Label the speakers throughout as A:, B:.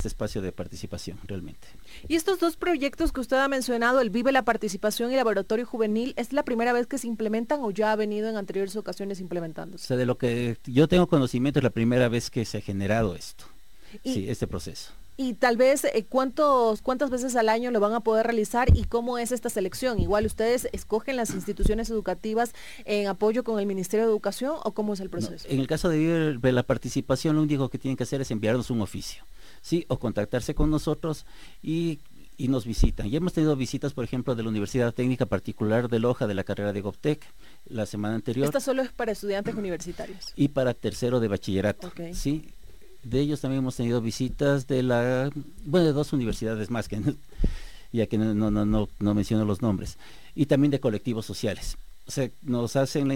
A: este espacio de participación realmente.
B: Y estos dos proyectos que usted ha mencionado, el Vive la Participación y el Laboratorio Juvenil, ¿es la primera vez que se implementan o ya ha venido en anteriores ocasiones implementándose?
A: O sea, de lo que yo tengo conocimiento es la primera vez que se ha generado esto, sí, este proceso.
B: Y tal vez, ¿cuántas veces al año lo van a poder realizar y cómo es esta selección? Igual ustedes escogen las instituciones educativas en apoyo con el Ministerio de Educación o cómo es el proceso.
A: No, en el caso de Vive la Participación, lo único que tienen que hacer es enviarnos un oficio, sí, o contactarse con nosotros y nos visitan. Ya hemos tenido visitas, por ejemplo, de la Universidad Técnica Particular de Loja de la carrera de GovTech la semana anterior.
B: Esta solo es para estudiantes universitarios.
A: Y para tercero de bachillerato,
B: okay.
A: Sí. De ellos también hemos tenido visitas de de dos universidades más, que ya que no menciono los nombres, y también de colectivos sociales. O sea, nos hacen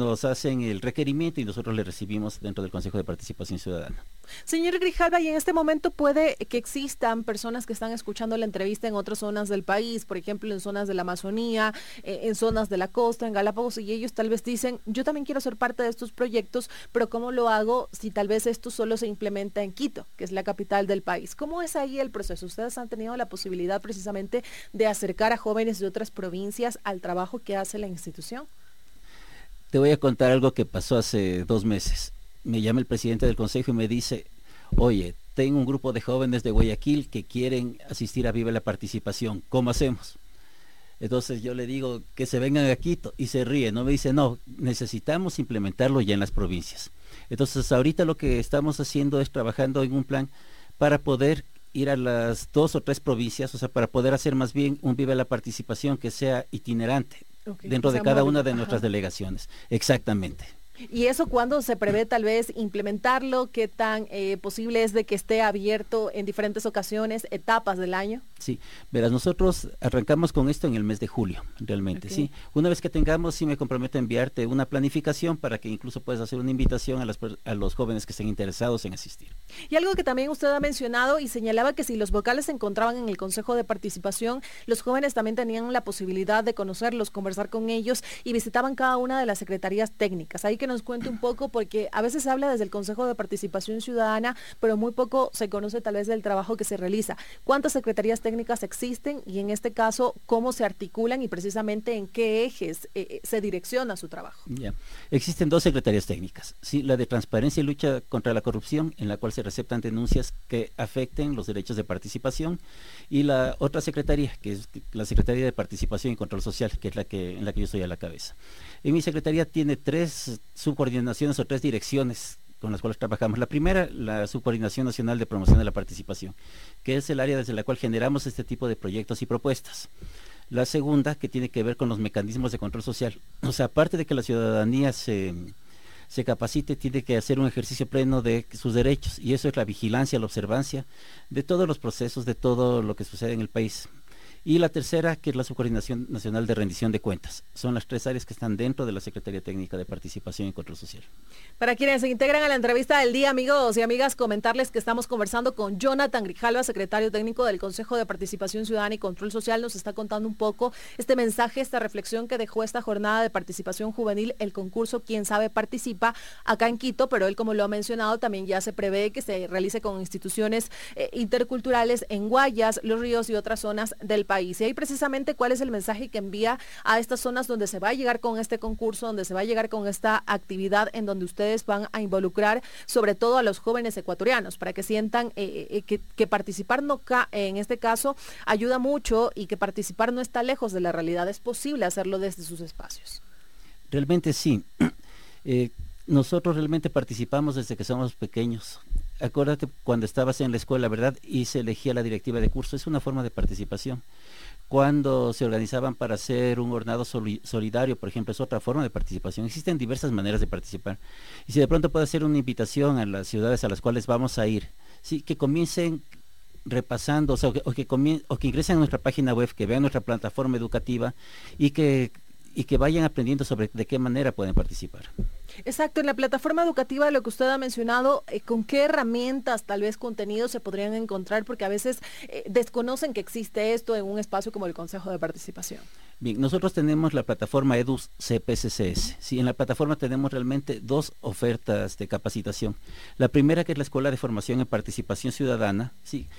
A: el requerimiento y nosotros le recibimos dentro del Consejo de Participación Ciudadana.
B: Señor Grijalva, y en este momento puede que existan personas que están escuchando la entrevista en otras zonas del país, por ejemplo, en zonas de la Amazonía, en zonas de la costa, en Galápagos, y ellos tal vez dicen, yo también quiero ser parte de estos proyectos, pero ¿cómo lo hago si tal vez esto solo se implementa en Quito, que es la capital del país? ¿Cómo es ahí el proceso? ¿Ustedes han tenido la posibilidad precisamente de acercar a jóvenes de otras provincias al trabajo que hace la institución?
A: Te voy a contar algo que pasó hace 2 meses. Me llama el presidente del consejo y me dice, oye, tengo un grupo de jóvenes de Guayaquil que quieren asistir a Vive la Participación, ¿cómo hacemos? Entonces yo le digo que se vengan a Quito y se ríe, ¿no? Me dice, no, necesitamos implementarlo ya en las provincias. Entonces ahorita lo que estamos haciendo es trabajando en un plan para poder ir a las 2 o 3 provincias, o sea, para poder hacer más bien un Vive la Participación que sea itinerante, dentro de cada una de nuestras delegaciones. Exactamente.
B: ¿Y eso cuándo se prevé tal vez implementarlo? ¿Qué tan posible es de que esté abierto en diferentes ocasiones, etapas del año?
A: Sí, verás, nosotros arrancamos con esto en el mes de julio, realmente, sí. Una vez que tengamos, sí me comprometo a enviarte una planificación para que incluso puedas hacer una invitación a los jóvenes que estén interesados en asistir.
B: Y algo que también usted ha mencionado y señalaba que si los vocales se encontraban en el Consejo de Participación, los jóvenes también tenían la posibilidad de conocerlos, conversar con ellos y visitaban cada una de las secretarías técnicas. Ahí que nos cuente un poco, porque a veces se habla desde el Consejo de Participación Ciudadana, pero muy poco se conoce tal vez del trabajo que se realiza. ¿Cuántas secretarías técnicas existen y en este caso cómo se articulan y precisamente en qué ejes se direcciona su trabajo?
A: Ya. Existen 2 secretarías técnicas, sí, la de Transparencia y Lucha contra la Corrupción, en la cual se receptan denuncias que afecten los derechos de participación, y la otra secretaría, que es la Secretaría de Participación y Control Social, que es en la que yo estoy a la cabeza. En mi secretaría tiene 3 subcoordinaciones o 3 direcciones con las cuales trabajamos. La primera, la Subcoordinación Nacional de Promoción de la Participación, que es el área desde la cual generamos este tipo de proyectos y propuestas. La segunda, que tiene que ver con los mecanismos de control social. O sea, aparte de que la ciudadanía se capacite, tiene que hacer un ejercicio pleno de sus derechos, y eso es la vigilancia, la observancia de todos los procesos, de todo lo que sucede en el país. Y la tercera, que es la Subcoordinación Nacional de Rendición de Cuentas. Son las 3 áreas que están dentro de la Secretaría Técnica de Participación y Control Social.
B: Para quienes se integran a la entrevista del día, amigos y amigas, comentarles que estamos conversando con Jonathan Grijalva, secretario técnico del Consejo de Participación Ciudadana y Control Social. Nos está contando un poco este mensaje, esta reflexión que dejó esta jornada de participación juvenil, el concurso Quién Sabe Participa, acá en Quito, pero él, como lo ha mencionado, también ya se prevé que se realice con instituciones interculturales en Guayas, Los Ríos y otras zonas del país. Y ahí precisamente cuál es el mensaje que envía a estas zonas donde se va a llegar con este concurso, donde se va a llegar con esta actividad en donde ustedes van a involucrar sobre todo a los jóvenes ecuatorianos para que sientan que participar en este caso ayuda mucho y que participar no está lejos de la realidad, es posible hacerlo desde sus espacios.
A: Realmente sí. Nosotros realmente participamos desde que somos pequeños. Acuérdate cuando estabas en la escuela, ¿verdad? Y se elegía la directiva de curso, es una forma de participación. Cuando se organizaban para hacer un hornado solidario, por ejemplo, es otra forma de participación. Existen diversas maneras de participar. Y si de pronto puedo hacer una invitación a las ciudades a las cuales vamos a ir, sí, que comiencen repasando, o sea, o que ingresen a nuestra página web, que vean nuestra plataforma educativa y que vayan aprendiendo sobre de qué manera pueden participar.
B: Exacto, en la plataforma educativa, lo que usted ha mencionado, ¿con qué herramientas, tal vez contenidos se podrían encontrar? Porque a veces desconocen que existe esto en un espacio como el Consejo de Participación.
A: Bien, nosotros tenemos la plataforma EDUS CPCCS. Sí, en la plataforma tenemos realmente 2 ofertas de capacitación. La primera, que es la Escuela de Formación en Participación Ciudadana, sí,